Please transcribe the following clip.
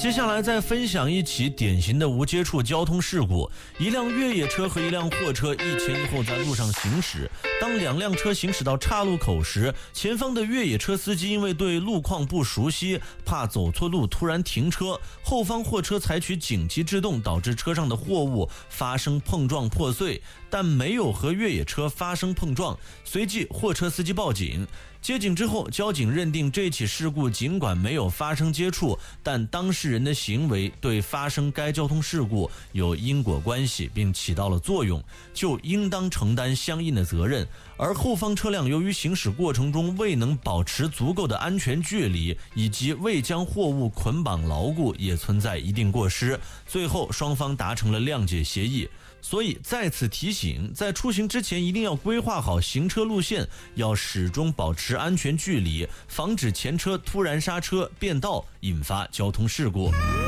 接下来再分享一起典型的无接触交通事故。一辆越野车和一辆货车一前一后在路上行驶，当两辆车行驶到岔路口时，前方的越野车司机因为对路况不熟悉，怕走错路突然停车，后方货车采取紧急制动，导致车上的货物发生碰撞破碎，但没有和越野车发生碰撞。随即货车司机报警，接警之后，交警认定这起事故尽管没有发生接触，但当事人的行为对发生该交通事故有因果关系，并起到了作用，就应当承担相应的责任。而后方车辆由于行驶过程中未能保持足够的安全距离，以及未将货物捆绑牢固，也存在一定过失。最后双方达成了谅解协议。所以再次提醒，在出行之前一定要规划好行车路线，要始终保持安全距离，防止前车突然刹车变道，引发交通事故。